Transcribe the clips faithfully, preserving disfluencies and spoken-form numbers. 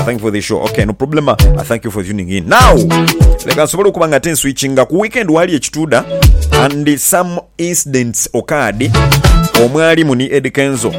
Thank you for the show. Okay, no problem. Uh, thank you for tuning in. Now, leka nsobole kubanga ten switching ku weekend wali ekituda and some incidents occurred. Omwali muni Eddie Kenzo.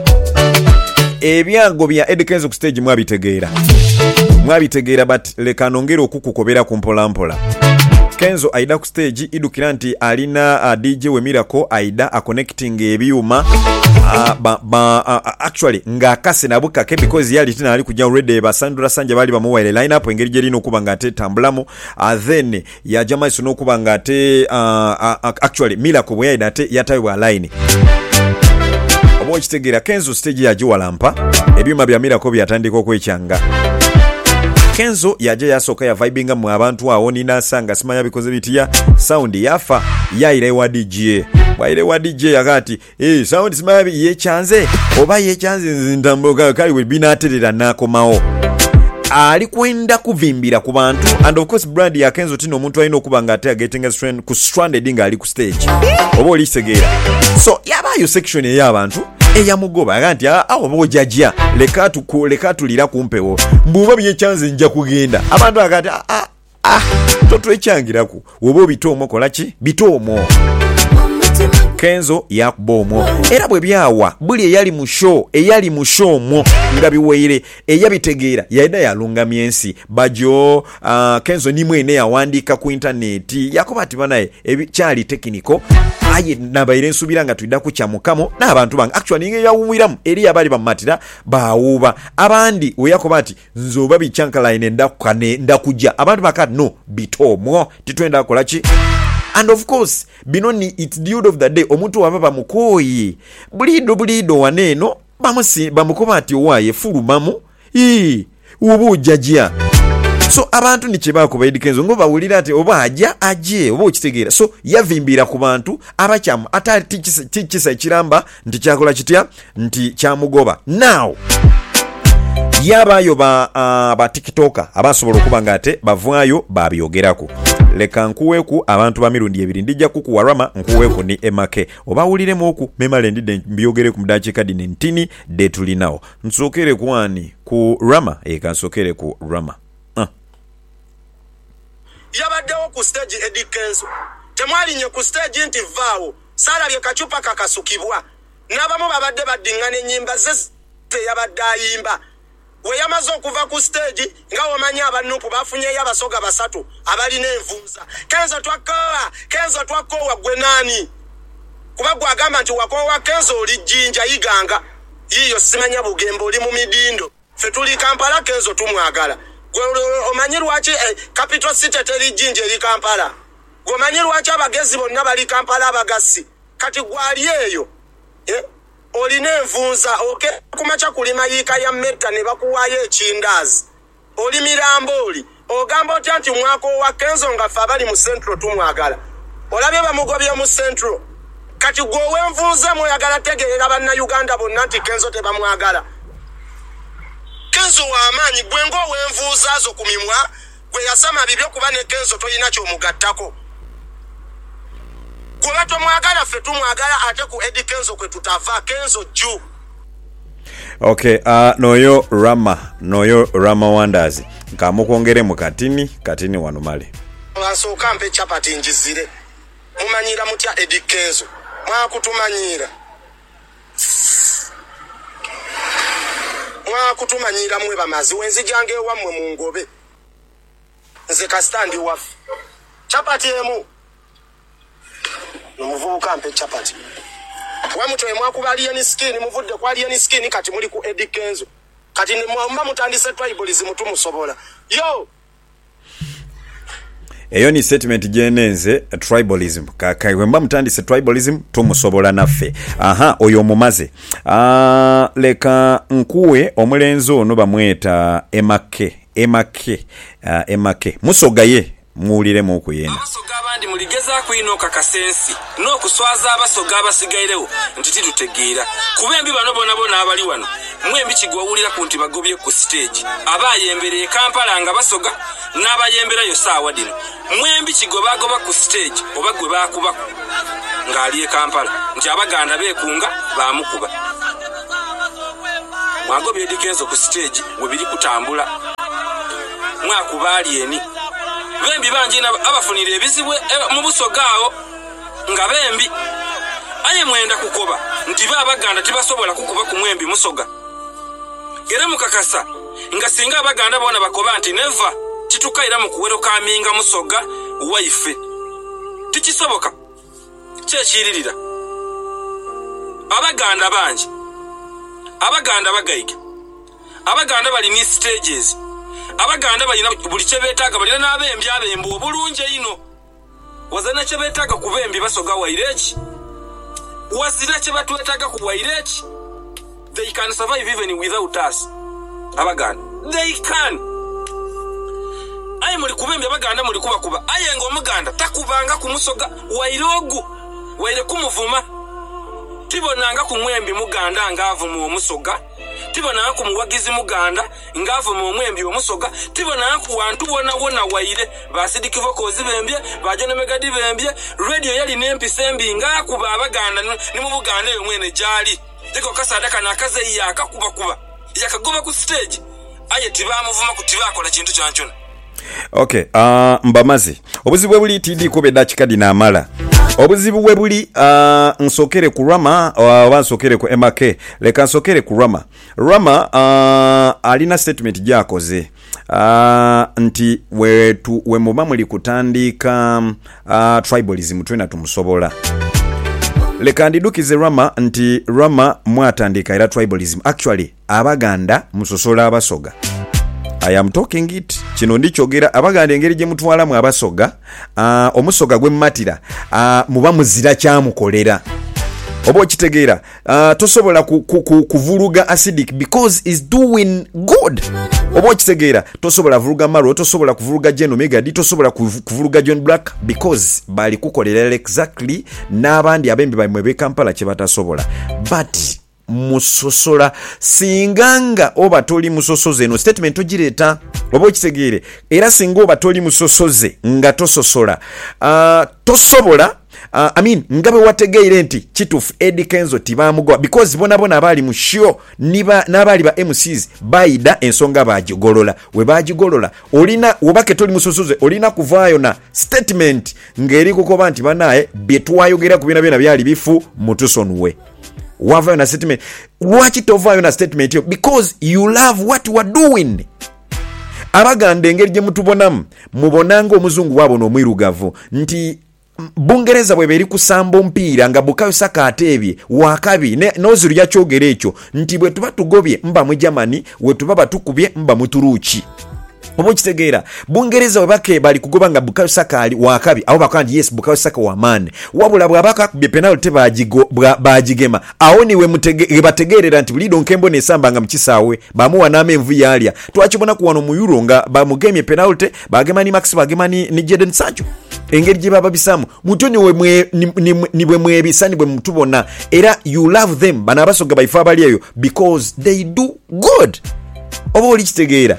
Ebyago bya Eddie Kenzo ku stage mwabitegeera. Mwabitegeera but leka nongera okukukobera ku mpola mpola. Kenzo aida ku stage idukira nti alina uh, D J we Miracle aida a connecting ebyuma uh, ba, ba, uh, actually nga kase nabuka ke because yali tina ali kujja ready basandura sanja bali bamuwaile line up engeri jerino kubanga ate tambulamu uh, then ya jamaa isuno kubanga ate uh, uh, actually Miracle bwe aida ate yatayo line obo kitegera Kenzo stage ya jiwa lampa ebyuma bya Miracle byatandika okwekyanga. Kenzo yaje yasoka ya vibinga mu abantu awo nina sanga simanya bikoze bitiya sound yafa yaire wa D J waire wa D J yakati eh sound simanya ye chanze oba ye chanze ndamboga kali we binaterera nako mao ali kwenda kuvimbira ku bantu and of course brand ya Kenzo tino omuntu alina okubanga ate getting a strand ku stranded nga ali ku stage oba olisegeera so yabayo section y'abantu eya mugoba aganti awo bojajja leka tu leka tulira kumpewo mbuva bye chanze nja kugenda abantu agati ah ah totwe changiraku wobo bitomo kolaki bitomo Kenzo yakubomo era bwe byawa buli eyali mu show eyali mu show mo nga biweire eyabitegeera yaida yalunga myensi bajo uh, Kenzo ni mwene yawandika ku internet yakobati banaye ebikyali technical aye nabaire nsubira nga tuida ku kyamukamo n'abantu banga actually nge yawumiramu eri abali bamatira baawuba abandi oyakobati nzoba bichanka line ndakane ndakujja abantu bakati no bitomo titwenda kolaki. And of course, binoni it's dude of the day. Omuntu wababa mukoyi. Bulido bulido waneno. Bamusi bamukoba ati owaye fulu mamu. Ii. Ubu jajia. So abantu ni chebako ba Eddie Kenzo ngo bawulira ati oba ajja aje oba okitegeera. So yavimbira ku bantu abachamu ata tichisa tichisa ekiramba nti kyakola kitya nti kyamugoba. Now yabayo ba uh, ba TikToker abasobola okubanga ate bavaayo babyogerako. Leka nkuweku abantu ba mirundi ebiri ndijja kuku warama nkuweku ni M K oba wuliremu oku memale ndide mbyogere ku mdaachika dine ntini de tulinao nsokere kuani ku Rama eka nsokere ku Rama uh. Yabaddewo ku stage Eddie Kenzo temwali nye ku stage nti vaawo sala bye kachupa kakasukibwa nabamu babadde baddingane nyimba zese yabadde ayimba we yamazo kuva ku stage nga wamanya abanupu bafunye yabasoga basatu abali n'envuza Kenzo twakola Kenzo twakowa gwe nani kuba gwa agamba nti wakowa Kenzo oli jinja iganga yiyo simanya bugembo oli mu midindo fe tuli Kampala Kenzo tumwagala gwe omanyirwa ki eh, capital city teri jinja eri Kampala gwe omanyirwa ki abagezi bonna bali Kampala abagasi kati gwali eyo eh oline envunza oke kumacha kulima yika ya meta ne bakuwaye ekindazi oli mirambo oli ogamba oti anti mwako wa Kenzo nga fabali mu central tumwagala olabye bamugobye mu central kati gwowe envunza moyagala tegeera banna Uganda bonna anti Kenzo tebamwagala Kenzo wa amanyi gwengo wenvuza zo kumimwa gwe yasama bibyo kuba ne Kenzo toyina kyo mugattako Kuba tumwagala fe tumwagala ate ku Eddie Kenzo kwe tutava Kenzo juu. Okay, uh, noyo Rama, noyo Rama Wonders. Nkamukongere mu katini, katini wanumale. Wansoka mpe chapati njizire. Mumanyira mutya Eddie Kenzo. Mwa kutumanyira. Mwa kutumanyira mwe bamazi wenzi jange wamwe mu ngobe. Nze kastandi wafu. Chapati emu. Muvubuka mpe chapati. Wamutoye mwakubaliye ni skin muvudde kwaliye ni skin kati muli ku Eddie Kenzo. Kati mwa mutandise tribalism tumusobola. Yo. Eyo ni statement jenenze tribalism. Kakaiwe mba mutandise tribalism tumusobola naffe. Aha oyo mumaze. Ah leka nkuwe omulenzo ono bamweta Emake. Emake. Uh, Emake. Musogaye. Muulire mu kuyenda abasoga abandi muligeza kuinoka kasensi no kuswaza abasoga abasigayirewo nti titutegeera kubembi bano bona bona abali wano mwembi kigwawulira ku nti bagobye ku stage abayembereye Kampala nga basoga n'abayemberayo saawa dino mwembi kigobagoba ku stage oba gwe bakuba ng'aliye Kampala nti abaganda beekunga bamukuba mwagobye Eddie Kenzo ku stage we biri kutambula mwakubali eni bembi banji abafunira ebizibwe mu busogaawo nga bembi aye mwenda kukoba nti Abaganda tibasobola kukuba ku mwembi musoga era mukakasa nga singa Abaganda bona bakoba nti neva kitukaira mu kuwero kaminga musoga waife tikisoboka kyekiririra Abaganda banji Abaganda bagaiga Abaganda bali ni stages Abaganda balina buli kyebetaaga balina n'abembi abembu obulungi ino wazana kyebetaaga kubembi basoga wairechi wazira kyebatwetaaga ku wairechi they can survive even without us Abaganda they can aye muri kubembi Abaganda muri kuba kuba aye ngo Omuganda takubanga kumusoga wairogu waire kumuvuma tibonanga ku mwembi Muganda ngavuma omusoga tibonanga ku muwagizi Muganda ngavuma omwembi omusoga tibonanga ku wantu wona wona waire basidiki vokozi bembye bajone megadi bembye radio yali nempisa embi nga kuba Abaganda ni mu Buganda yo mwene jali diko kasadaka nakaze yakakuba kuba yakagoba ku stage aye tibamuvuma ku tibakola kintu kyanchona. Okay, uh, mbamazi obuzibu buli tidi ko bedakika dina amala obuzibu bwe buli uh, nsokere ku Rama oba uh, nsokere ku M K leka nsokere ku Rama Rama uh, alina statement jakoze uh, nti wetu we muba muli kutandika uh, tribalism twena tumusobola leka ndidukize Rama nti Rama mwatandika era tribalism actually Abaganda musosola abasoga I am talking it kino ndikyogera Abaganda engeri gye mutwala mu abasoga uh, omusoga gwe matira uh, muba muzira kyamukolera oba okitegeera uh, tosobola ku, ku, ku, kuvuluga acidic because is doing good oba okitegeera tosobola vuluga Maro tosobola kuvuluga Gen Omega di tosobola kuvuluga John Black because bali kukolera exactly n'abandi abembi bamwe be Kampala kye batasobola but musosola singanga oba toli musosoze no statement ogireta oba okitegeere era singa oba toli musosoze nga tososola uh, tosobola uh, I mean ngabe wategeire nti kitufu Eddie Kenzo tibamugoba because bona bona abali mu show niba nabali ba M Cs baida ensonga bajigolola we bajigolola olina wobake toli musosoze olina kuvaayo na statement ngeri kukoba nti banaye betwayogera kubina bina byali bifu mutusonwe wava na statement lwaki tovayo na statement yo because you love what you are doing. Abaganda engeri gye mutubonamu mubonanga omuzungu wabo n'omwirugavu nti Bungereza bwe beri kusamba ompiira nga Bukayo Saka atebye wakabi ne nozuru ya kyogere ekyo nti bwe tuba tugobye mba mu Germany we tuba batukubye mba mu Turuki obo kitegeera Bungereza we bake bali kugoba nga Bukayo Saka ali wakabi abo bakandi yes Bukayo Saka wa man wabula bwabaka kubye penalty bajigo bajigema aho niwe mutege bategerera nti bulido nkembo ne samba nga mkisawe bamuwa name mvu yalya twakibona kuwano mu Euro nga bamugemye penalty bagema ni Max bagema ni, ni Jadon Sancho engeri gye baba bisamu mutoni we mwe ni bwe mwe bisani bwe mutubona era you love them bana basoga baifa bali eyo because they do good obo oli kitegeera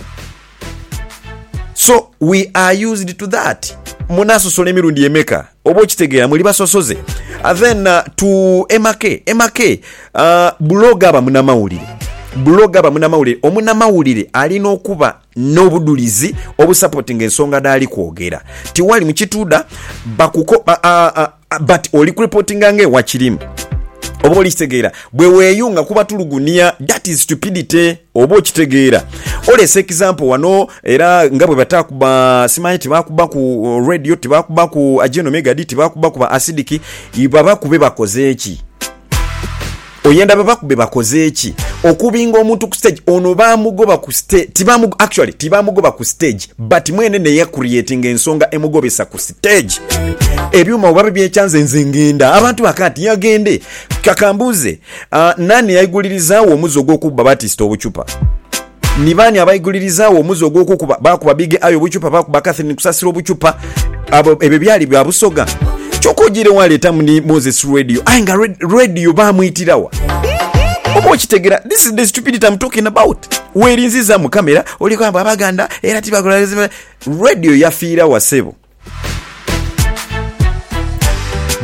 so we are used to that munaso sole mirundi emeka obo kitegeera muli basosoze and then uh, to M K M K uh, blogger ba munamawulire blogger ba munamawulire omunamawulire alina okuba n'obudulizi obusupporting ensonga dali kwogera tiwali mu kituda bakuko uh, uh, uh, but oli reporting ange wakirimu obo oli kitegeera bwe weeyunga kuba tulugunia that is stupidity obo kitegeera olese example wano era nga bwe batakuba simanyi tibakuba ku radio tibakuba ku Gen Omega D tibakuba ku acidiki ibaba kube bakoze eki oyenda baba kube bakoze eki okubinga omuntu ku stage ono bamugoba ku stage tibamu actually tibamugoba ku stage but mwene ne ya creating ensonga emugobesa ku stage ebyuma obabe byechanze nzingenda abantu akati yagende kakambuze uh, nani yayigulirizawo omuzo gwokuba Batista obuchupa nibani abayigulirizawo omuzo gwokuba bakuba bige ayo obuchupa bakuba Catherine kusasira obuchupa abo ebe byali bya busoga chokojire wale tamuni Moses radio ainga radio bamwitirawa obo kitegera this is the stupidity I'm talking about where is za mu camera oli kwa Abaganda era tibakola radio yafira wasebo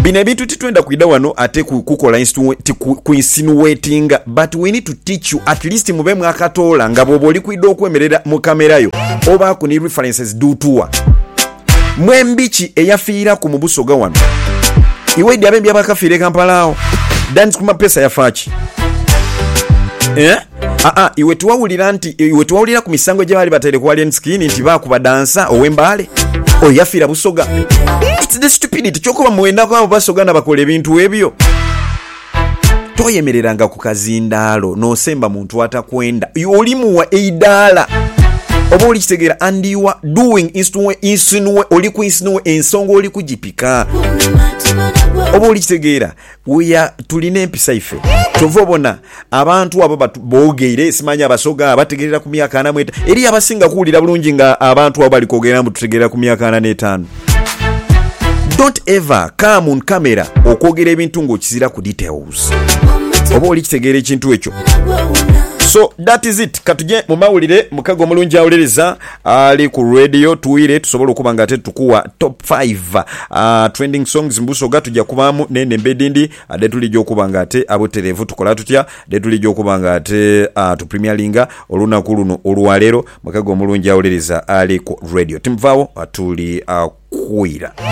bino ebintu titwenda kwida wano ate kukola kuinsinuating, but we need to teach you at least mube mwakatoola nga bwoba oli kwidde okwemerera mu kamerayo oba ku ni references dutuwa mwembiki eyafiira ku mubusoga wano iwe idi abembi abakafiire Kampala dance kuma pesa yafaaki eh ah ah iwe tuwawulira nti iwe tuwawulira ku misango gye bali batere ku alien skin nti bakuba dansa owembale oyafiira busoga. It's the stupidity chokuba muwenda kwa basoga na bakola ebintu ebyo. Toyemereranga ku kazindaalo nosemba muntu atakwenda oli muwa eidala oba oli kitegera and you are doing insinue insinue oli ku insinue ensonga oli kugipika oba oli kitegera uya tuline empisa ife tovobona abantu abo bogeire simanya abasoga abategerera ku myaka ana mweta eri abasinga kuwulira bulungi nga abantu abo bali kogera mu tutegerera ku myaka ana n'etaano. Don't ever come on camera okwogera ebintu ng'okizira ku details oba oli kitegera ekintu ekyo. So that is it. Katuje mu mawulire mukago mulungi awulereza ali ku radio tuwire tusobola okuba nga tetukuwa top five uh, trending songs mbusoga tujja kubamu nene mbedindi ade tulijja okuba nga ate aboterevu tukola tutya de tulijja okuba nga ate uh, tu premier linga olunaku luno olwalero mukago mulungi awulereza ali ku radio timvawo atuli uh, kuwira.